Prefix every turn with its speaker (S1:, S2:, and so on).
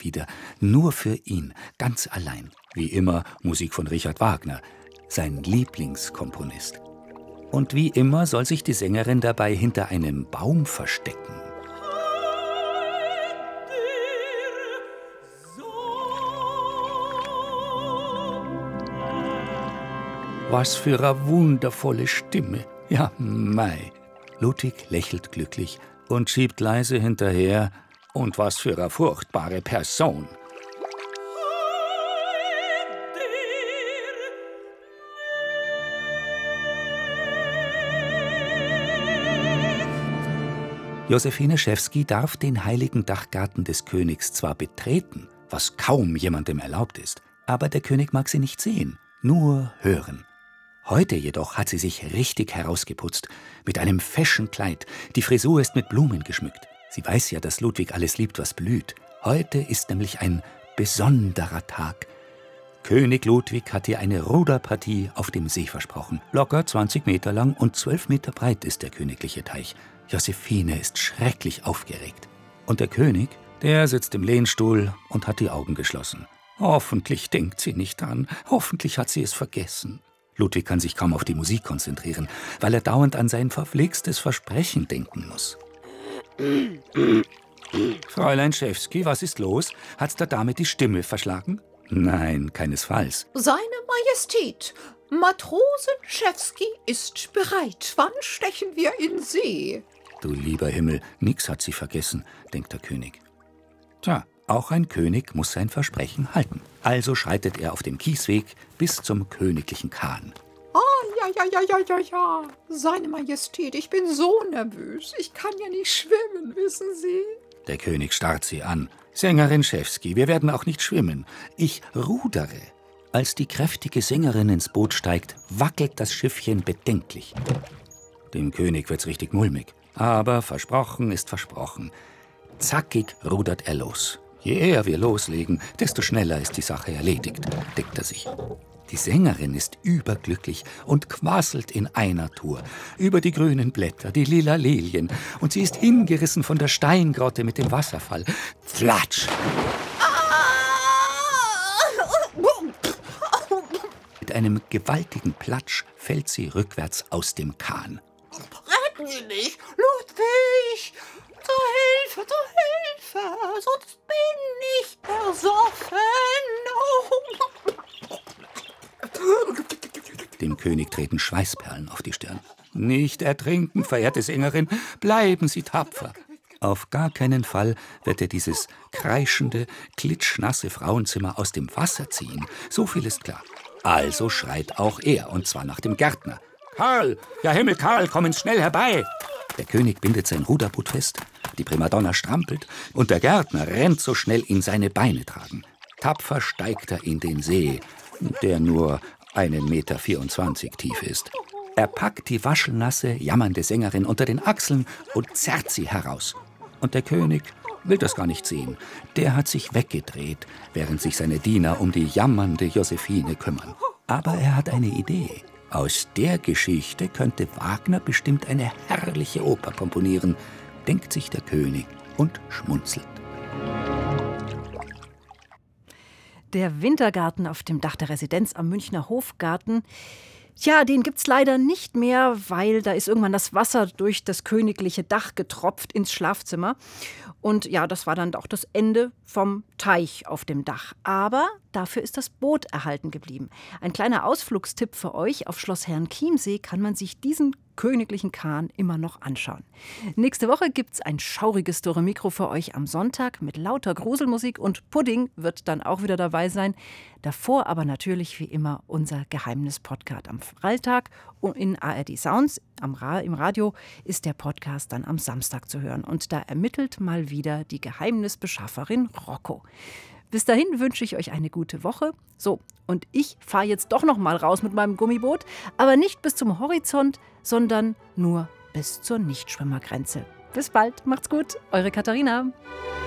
S1: wieder, nur für ihn, ganz allein. Wie immer Musik von Richard Wagner, sein Lieblingskomponist. Und wie immer soll sich die Sängerin dabei hinter einem Baum verstecken. Was für eine wundervolle Stimme. Ja, mei. Ludwig lächelt glücklich und schiebt leise hinterher. Und was für eine furchtbare Person. Josephine Schewski darf den heiligen Dachgarten des Königs zwar betreten, was kaum jemandem erlaubt ist, aber der König mag sie nicht sehen, nur hören. Heute jedoch hat sie sich richtig herausgeputzt, mit einem feschen Kleid. Die Frisur ist mit Blumen geschmückt. Sie weiß ja, dass Ludwig alles liebt, was blüht. Heute ist nämlich ein besonderer Tag. König Ludwig hat ihr eine Ruderpartie auf dem See versprochen. Locker 20 Meter lang und 12 Meter breit ist der königliche Teich. Josephine ist schrecklich aufgeregt. Und der König, der sitzt im Lehnstuhl und hat die Augen geschlossen. Hoffentlich denkt sie nicht dran. Hoffentlich hat sie es vergessen. Ludwig kann sich kaum auf die Musik konzentrieren, weil er dauernd an sein verflixtes Versprechen denken muss. Fräulein Schewski, was ist los? Hat's der Dame die Stimme verschlagen? Nein, keinesfalls.
S2: Seine Majestät, Matrosin Schewski ist bereit. Wann stechen wir in See?
S1: Du lieber Himmel, nix hat sie vergessen, denkt der König. Tja, auch ein König muss sein Versprechen halten. Also schreitet er auf dem Kiesweg bis zum königlichen Kahn.
S2: Ja. Seine Majestät, ich bin so nervös. Ich kann ja nicht schwimmen, wissen Sie?
S1: Der König starrt sie an. Sängerin Schewski, wir werden auch nicht schwimmen. Ich rudere. Als die kräftige Sängerin ins Boot steigt, wackelt das Schiffchen bedenklich. Dem König wird's richtig mulmig. Aber versprochen ist versprochen. Zackig rudert er los. Je eher wir loslegen, desto schneller ist die Sache erledigt, denkt er sich. Die Sängerin ist überglücklich und quasselt in einer Tour über die grünen Blätter, die lila Lilien, und sie ist hingerissen von der Steingrotte mit dem Wasserfall. Flatsch! Mit einem gewaltigen Platsch fällt sie rückwärts aus dem Kahn.
S2: Retten Sie mich, Ludwig! Zur Hilfe, sonst bin ich ersoffen.
S1: Dem König treten Schweißperlen auf die Stirn. Nicht ertrinken, verehrte Sängerin, bleiben Sie tapfer. Auf gar keinen Fall wird er dieses kreischende, klitschnasse Frauenzimmer aus dem Wasser ziehen. So viel ist klar. Also schreit auch er, und zwar nach dem Gärtner. Karl, ja Himmel, Karl, kommen schnell herbei! Der König bindet sein Ruderboot fest, die Primadonna strampelt und der Gärtner rennt so schnell ihn seine Beine tragen. Tapfer steigt er in den See, der nur 1,24 Meter tief ist. Er packt die waschelnasse, jammernde Sängerin unter den Achseln und zerrt sie heraus. Und der König will das gar nicht sehen. Der hat sich weggedreht, während sich seine Diener um die jammernde Josephine kümmern. Aber er hat eine Idee. Aus der Geschichte könnte Wagner bestimmt eine herrliche Oper komponieren, denkt sich der König und schmunzelt.
S3: Der Wintergarten auf dem Dach der Residenz am Münchner Hofgarten, tja, den gibt's leider nicht mehr, weil da ist irgendwann das Wasser durch das königliche Dach getropft ins Schlafzimmer. Und ja, das war dann auch das Ende vom Teich auf dem Dach. Aber dafür ist das Boot erhalten geblieben. Ein kleiner Ausflugstipp für euch: Auf Schloss Herrenchiemsee kann man sich diesen königlichen Kahn immer noch anschauen. Nächste Woche gibt's ein schauriges Dore Mikro für euch am Sonntag mit lauter Gruselmusik, und Pudding wird dann auch wieder dabei sein. Davor aber natürlich wie immer unser Geheimnis-Podcast am Freitag, und in ARD Sounds im Radio ist der Podcast dann am Samstag zu hören. Und da ermittelt mal wieder die Geheimnisbeschafferin Rocco. Bis dahin wünsche ich euch eine gute Woche. So, und ich fahre jetzt doch noch mal raus mit meinem Gummiboot, aber nicht bis zum Horizont, sondern nur bis zur Nichtschwimmergrenze. Bis bald, macht's gut, eure Katharina.